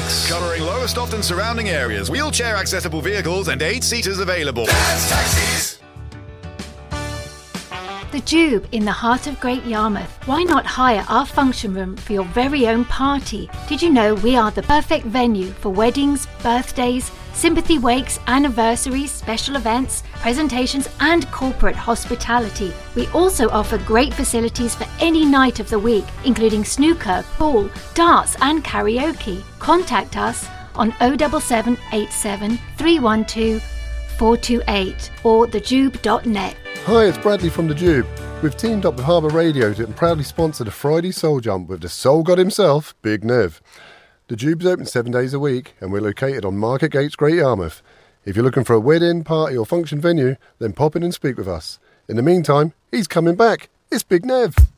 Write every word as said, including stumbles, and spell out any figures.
Tax. Covering Lowestoft and surrounding areas. Wheelchair accessible vehicles and eight seaters available. Dad's Taxis. The Jube in the heart of Great Yarmouth. Why not hire our function room for your very own party? Did you know we are the perfect venue for weddings, birthdays, sympathy wakes, anniversaries, special events, presentations and corporate hospitality. We also offer great facilities for any night of the week, including snooker, pool, darts and karaoke. Contact us on oh seven seven eight seven, three one two, four two eight or the jube dot net. Hi, it's Bradley from The Jube. We've teamed up with Harbour Radio to proudly sponsor the Friday Soul Jump with the Soul God himself, Big Nev. The Jube's open seven days a week and we're located on Market Gates, Great Yarmouth. If you're looking for a wedding, party or function venue, then pop in and speak with us. In the meantime, he's coming back. It's Big Nev.